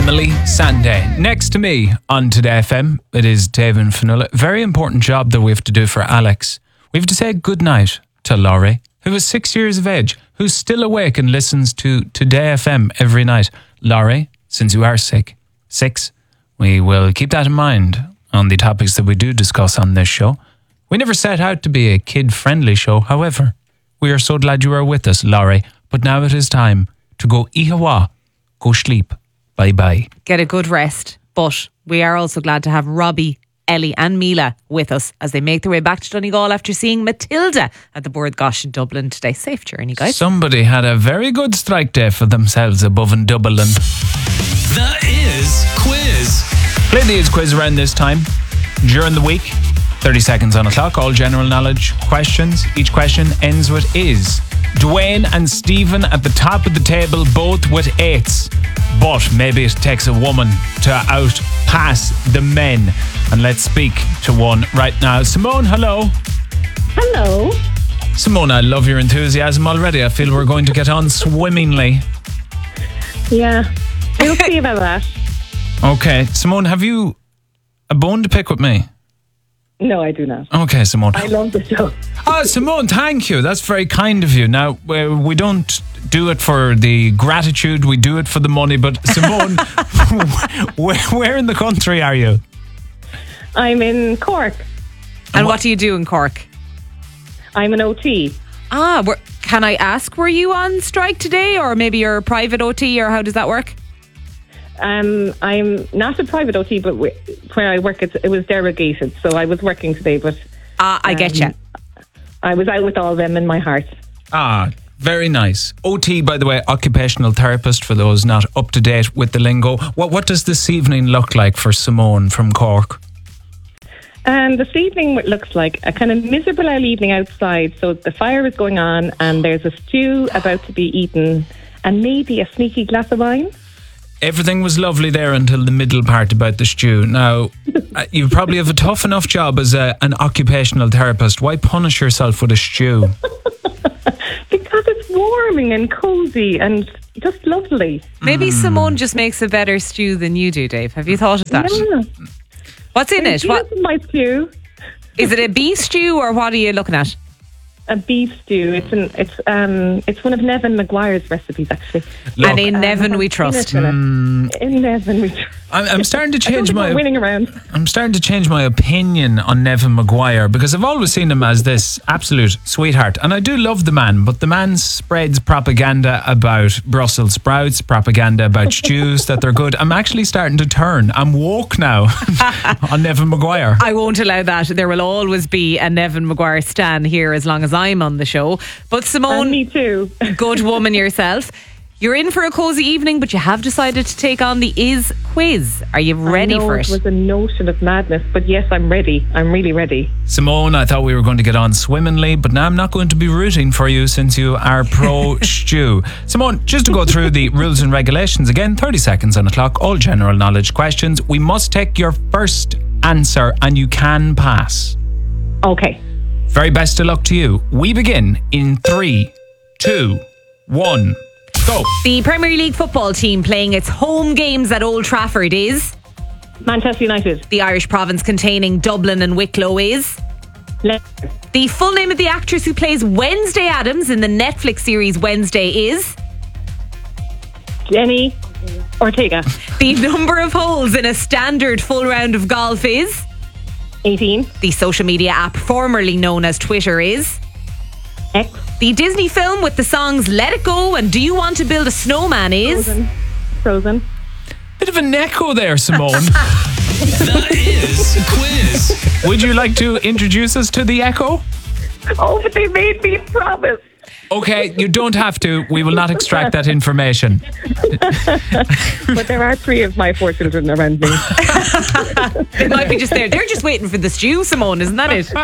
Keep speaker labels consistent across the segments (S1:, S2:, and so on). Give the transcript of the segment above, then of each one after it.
S1: Emily Sande. Next to me on Today FM, it is Dave and Fionnuala. Very important job that we have to do for Alex. We have to say goodnight to Laurie, who is 6 years of age, who's still awake and listens to Today FM every night. Laurie, since you are six, we will keep that in mind on the topics that we do discuss on this show. We never set out to be a kid-friendly show, however. We are so glad you are with us, Laurie. But now it is time to go ihawa. Go sleep. Bye-bye.
S2: Get a good rest. But we are also glad to have Robbie, Ellie and Mila with us as they make their way back to Donegal after seeing Matilda at the Bord Gáis in Dublin today. Safe journey, guys.
S1: Somebody had a very good strike day for themselves above in Dublin.
S3: The Is Quiz.
S1: Play the Is Quiz around this time during the week. 30 seconds on the clock. All general knowledge questions. Each question ends with is. Dwayne and Stephen at the top of the table, both with 8s. But maybe it takes a woman to outpass the men. And let's speak to one right now. Simone, hello.
S4: Hello.
S1: Simone, I love your enthusiasm already. I feel we're going to get on swimmingly.
S4: Yeah, we'll see about that.
S1: Okay, Simone, have you a bone to pick with me?
S4: No, I do not.
S1: Okay, Simone.
S4: I love the show.
S1: Oh, Simone, thank you. That's very kind of you. Now, we don't do it for the gratitude, we do it for the money. But Simone, where in the country are you?
S4: I'm in Cork.
S2: And what do you do in Cork?
S4: I'm an OT.
S2: Can I ask, were you on strike today, or maybe you're a private OT, or how does that work?
S4: I'm not a private OT, but where I work, it was derogated. So I was working today, but...
S2: I get you.
S4: I was out with all them in my heart.
S1: Very nice. OT, by the way, occupational therapist, for those not up to date with the lingo. What does this evening look like for Simone from Cork?
S4: This evening looks like a kind of miserable early evening outside. So the fire is going on and there's a stew about to be eaten and maybe a sneaky glass of wine.
S1: Everything was lovely there until the middle part about the stew. Now, you probably have a tough enough job as an occupational therapist. Why punish yourself with a stew?
S4: Because it's warming and cosy and just lovely.
S2: Maybe Simone just makes a better stew than you do, Dave. Have you thought of that?
S4: Yeah.
S2: What's in it? What
S4: is my stew?
S2: is it? A beef stew, or what are you looking at?
S4: A beef stew. It's one of Nevin Maguire's recipes, actually.
S1: Look,
S2: and in Nevin we trust.
S4: In Nevin we trust.
S1: I'm starting to change my
S4: winning around.
S1: I'm starting to change my opinion on Nevin Maguire, because I've always seen him as this absolute sweetheart, and I do love the man, but the man spreads propaganda about Brussels sprouts, propaganda about stews that they're good. I'm actually starting to turn. I'm woke now on Nevin Maguire.
S2: I won't allow that. There will always be a Nevin Maguire stan here as long as I'm on the show. But Simone,
S4: me too.
S2: Good woman yourself. You're in for a cosy evening, but you have decided to take on the Is Quiz. Are you ready for it?
S4: It was a notion of madness, but yes, I'm ready. I'm really ready.
S1: Simone, I thought we were going to get on swimmingly, but now I'm not going to be rooting for you since you are pro stew. Simone, just to go through the rules and regulations again, 30 seconds on the clock, all general knowledge questions. We must take your first answer and you can pass.
S4: Okay.
S1: Very best of luck to you. We begin in 3, 2, 1, go.
S2: The Premier League football team playing its home games at Old Trafford is?
S4: Manchester United.
S2: The Irish province containing Dublin and Wicklow is?
S4: Leicester.
S2: The full name of the actress who plays Wednesday Addams in the Netflix series Wednesday is?
S4: Jenny Ortega.
S2: The number of holes in a standard full round of golf is?
S4: 18.
S2: The social media app formerly known as Twitter is?
S4: X.
S2: The Disney film with the songs Let It Go and Do You Want to Build a Snowman is?
S4: Frozen.
S1: Bit of an echo there, Simone.
S3: The Is Quiz.
S1: Would you like to introduce us to the echo?
S4: Oh, but they made me promise.
S1: Okay, you don't have to. We will not extract that information.
S4: But there are 3 of my 4 children around me.
S2: They might be just there. They're just waiting for the stew, Simone, isn't that it?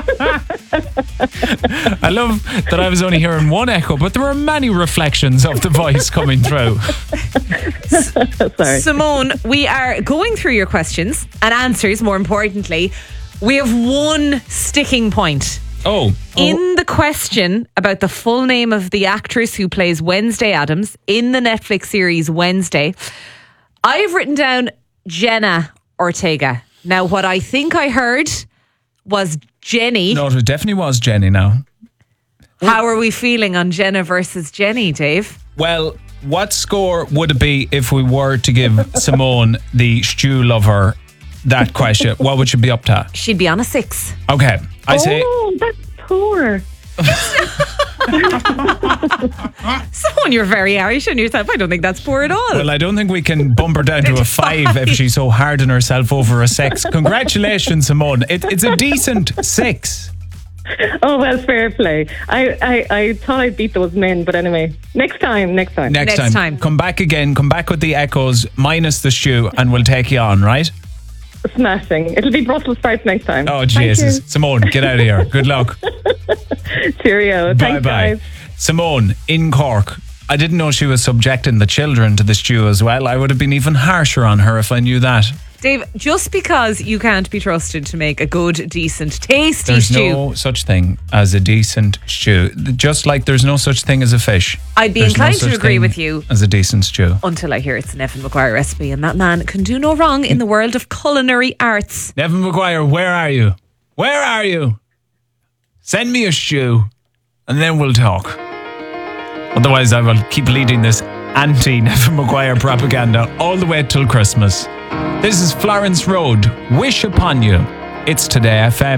S1: I love that I was only hearing one echo, but there were many reflections of the voice coming through.
S4: Sorry.
S2: Simone, we are going through your questions and answers, more importantly. We have one sticking point. In the question about the full name of the actress who plays Wednesday Addams in the Netflix series Wednesday, I've written down Jenna Ortega. Now, what I think I heard was Jenny.
S1: No, it definitely was Jenny now.
S2: How are we feeling on Jenna versus Jenny, Dave?
S1: Well, what score would it be if we were to give Simone, the stew lover, that question? What would she be up to?
S2: She'd be on a 6.
S1: Okay, I say...
S4: Oh, that's poor.
S2: Someone, you're very Irish on yourself. I don't think that's poor at all.
S1: Well, I don't think we can bump her down to a 5 if she's so hard on herself over a 6. Congratulations, Simone. It's a decent 6.
S4: Oh, well, fair play. I thought I'd beat those men, but anyway. Next time.
S1: Next
S2: Next time.
S1: Come back again. Come back with the echoes minus the stew and we'll take you on, right?
S4: Smashing. It'll be Brussels sprouts next time.
S1: Oh,
S4: Thank
S1: Jesus.
S4: you.
S1: Simone, get out of here. Good luck.
S4: Cheerio. Thanks,
S1: Bye-bye.
S4: guys.
S1: Simone, in Cork. I didn't know she was subjecting the children to the stew as well. I would have been even harsher on her if I knew that.
S2: Dave, just because you can't be trusted to make a good, decent, tasty
S1: There's
S2: stew,
S1: no such thing as a decent stew. Just like there's no such thing as a fish.
S2: I'd be
S1: There's no
S2: inclined to
S1: such
S2: agree
S1: thing
S2: with you.
S1: as a decent stew.
S2: Until I hear it's an Evan Maguire recipe, and that man can do no wrong in the world of culinary arts.
S1: Nevin Maguire, where are you? Where are you? Send me a stew and then we'll talk. Otherwise I will keep leading this anti-Nevin Maguire propaganda all the way till Christmas. This is Florence Road. Wish upon you. It's Today FM.